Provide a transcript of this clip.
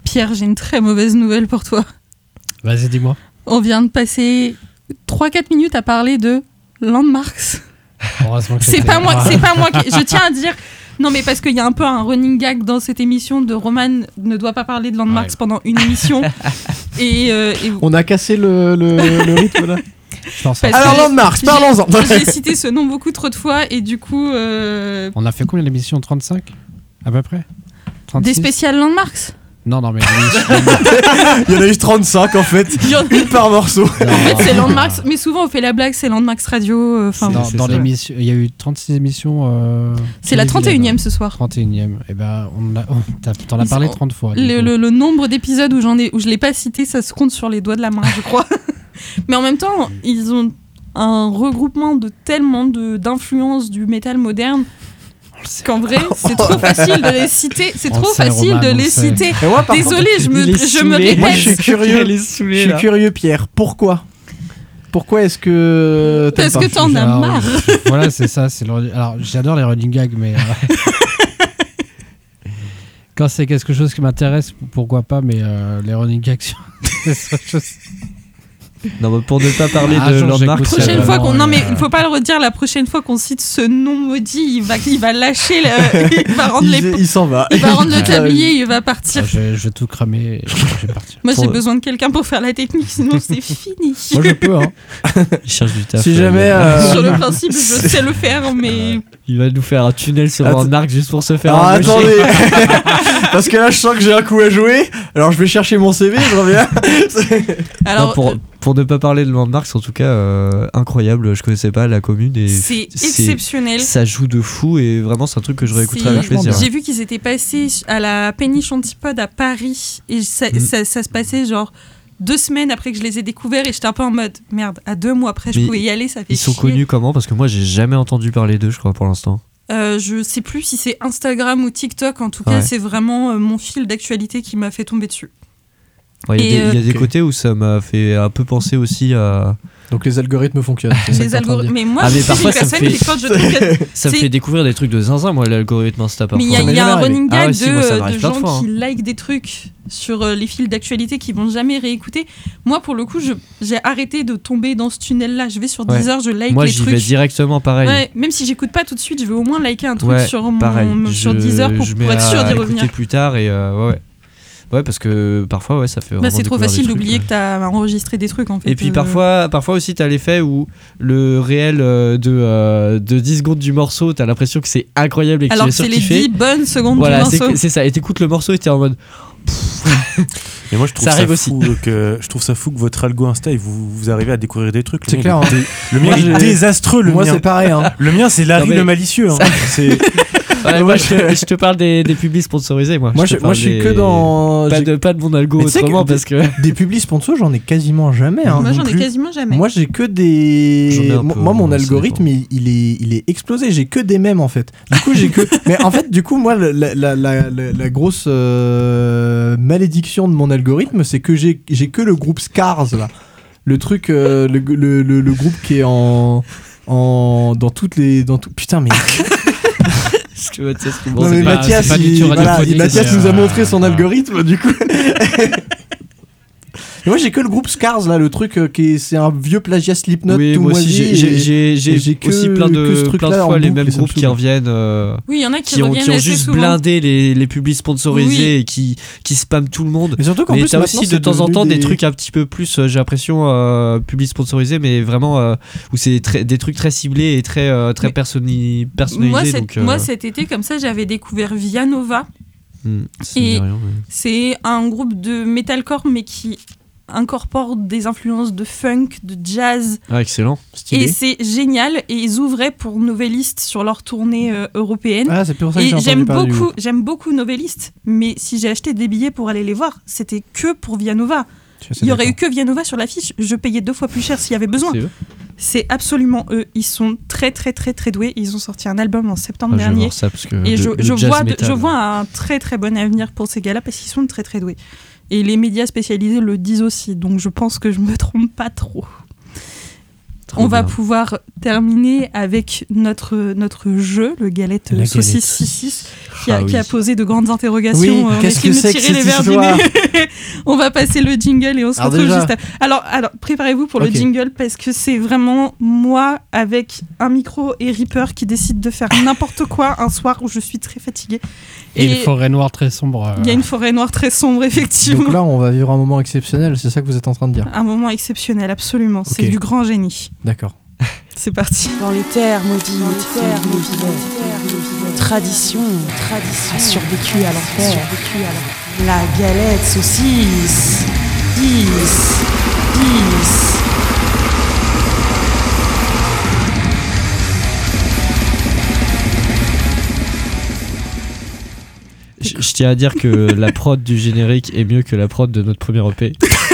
Pierre, j'ai une très mauvaise nouvelle pour toi. Vas-y, dis-moi. On vient de passer 3-4 minutes à parler de Landmarks. Heureusement que C'est pas moi qui... Je tiens à dire... Non, mais parce qu'il y a un peu un running gag dans cette émission de Roman ne doit pas parler de Landmarks pendant une émission. Et on a cassé le rythme là. Je pense. Alors Landmarks, parlons-en. J'ai cité ce nom beaucoup trop de fois et du coup... On a fait combien d'émissions? 35 à peu près 36? Des spéciales Landmarks? Non, mais il y en a eu 35 en fait. Une par morceau. En fait, c'est Landmarks, mais souvent on fait la blague, c'est Landmarks Radio. Dans l'émission, il y a eu 36 émissions. C'est la 31e ce soir. 31e. Et ben, t'en as parlé 30 fois. Le nombre d'épisodes où je l'ai pas cité, ça se compte sur les doigts de la main, je crois. Mais en même temps, ils ont un regroupement de tellement d'influences du métal moderne. Qu'en vrai, c'est trop facile de les citer. C'est trop facile de les citer. Désolé, je me répète. Moi, je suis curieux, Pierre. Pourquoi est-ce que parce que t'en as marre. Voilà, c'est ça. Alors, j'adore les running gags, mais quand c'est quelque chose qui m'intéresse, pourquoi pas. Mais les running gags, c'est autre chose. Non, mais pour ne pas parler de Landmarks. Prochaine fois non mais il faut pas le redire. La prochaine fois qu'on cite ce nom maudit, il va lâcher, il va rendre il s'en va. Il va rendre le tablier, il va partir. Je vais tout cramer. Je vais partir. Moi j'ai besoin de quelqu'un pour faire la technique, sinon c'est fini. Moi je peux. Il cherche du taf. Si jamais. Sur le principe, je sais le faire, mais. Il va nous faire un tunnel sur Landmarks juste pour se faire. Attendez. Parce que là je sens que j'ai un coup à jouer. Alors je vais chercher mon CV, je reviens. Alors pour ne pas parler de Landmarks, en tout cas, incroyable. Je connaissais pas la commune et c'est exceptionnel. Ça joue de fou et vraiment c'est un truc que je réécouterai avec plaisir. J'ai vu qu'ils étaient passés à la Péniche Antipode à Paris et ça se passait genre 2 semaines après que je les ai découverts et j'étais un peu en mode merde. À 2 mois après, je pouvais y aller, ça fait chier. Ils sont connus comment? Parce que moi j'ai jamais entendu parler d'eux, je crois pour l'instant. Je sais plus si c'est Instagram ou TikTok. En tout cas, c'est vraiment mon fil d'actualité qui m'a fait tomber dessus. Il y a des côtés où ça m'a fait un peu penser aussi à... Donc les algorithmes fonctionnent. Mais moi, mais parfois ça me fait me découvrir des trucs de zinzin, moi, l'algorithme Insta. Mais il y a un running gag de gens qui like des trucs sur les fils d'actualité qui vont jamais réécouter. Moi, pour le coup, j'ai arrêté de tomber dans ce tunnel-là. Je vais sur Deezer, je like moi, les trucs. Moi, j'y vais directement, pareil. Ouais, même si j'écoute pas tout de suite, je vais au moins liker un truc sur Deezer pour être sûr d'y revenir. Plus tard et ouais, parce que parfois, ça fait vraiment. C'est trop facile d'oublier que t'as enregistré des trucs en fait. Et puis parfois aussi, t'as l'effet où le réel de 10 secondes du morceau, t'as l'impression que c'est incroyable et que tu es surkiffé. Alors que c'est les 10 bonnes secondes du morceau. C'est ça. Et t'écoutes le morceau et t'es en mode. Mais moi je trouve ça fou que votre algo Insta vous arrivez à découvrir des trucs. C'est clair. Le mien est désastreux. Moi c'est pareil. Le mien c'est Larry le malicieux. Moi je te parle des publics sponsorisés. Moi je suis que dans pas de mon algo autrement parce que des publics sponsors j'en ai quasiment jamais. Moi j'en ai quasiment jamais. Moi j'ai que des. Moi mon algorithme il est explosé. J'ai que des mèmes en fait. Du coup j'ai que. Mais en fait du coup moi la grosse malédiction de mon algorithme c'est que j'ai que le groupe Scars là. Le truc le groupe qui est dans putain mais. Non mais Mathias nous a montré son algorithme du coup. Et moi j'ai que le groupe Scars là, le truc c'est un vieux plagiat Slipknot tout moisi. J'ai aussi plein de fois les mêmes groupes qui reviennent. Oui, il y en a qui reviennent ont juste souvent. blindé les publics sponsorisés et qui spamment tout le monde. Mais surtout qu'en plus t'as aussi de temps en temps des trucs un petit peu plus j'ai l'impression publics sponsorisés mais vraiment où c'est des trucs très ciblés et très personnalisés. Moi cet été comme ça j'avais découvert Via Nova. C'est un groupe de metalcore mais qui incorpore des influences de funk, de jazz. Ah, excellent. Stylé. Et c'est génial. Et ils ouvraient pour Novelist sur leur tournée européenne. Ah, c'est pour ça que j'ai entendu parler. J'aime beaucoup Novelist, mais si j'ai acheté des billets pour aller les voir, c'était que pour Via Nova. Il y aurait eu que Via Nova sur l'affiche. Je payais 2 fois plus cher s'il y avait besoin. C'est absolument eux. Ils sont très très très très doués. Ils ont sorti un album en septembre dernier. Et je vois un très très bon avenir pour ces gars-là parce qu'ils sont très très doués. Et les médias spécialisés le disent aussi. Donc je pense que je me trompe pas trop. On va pouvoir terminer avec notre jeu, le galette saucisse 6-6, qui a posé de grandes interrogations. Oui, qu'est-ce que c'est que cette histoire ? On va passer le jingle et on se retrouve juste après. Alors, préparez-vous pour le jingle parce que c'est vraiment moi avec un micro et Reaper qui décide de faire n'importe quoi un soir où je suis très fatiguée. Et une forêt noire très sombre. Il y a une forêt noire très sombre, effectivement. Donc là, on va vivre un moment exceptionnel, c'est ça que vous êtes en train de dire ? Un moment exceptionnel, absolument. Okay. C'est du grand génie. D'accord. C'est parti. Dans les terres maudites, tradition a survécu à l'enfer. La galette saucisse. 10. Je tiens à dire que la prod du générique est mieux que la prod de notre premier EP.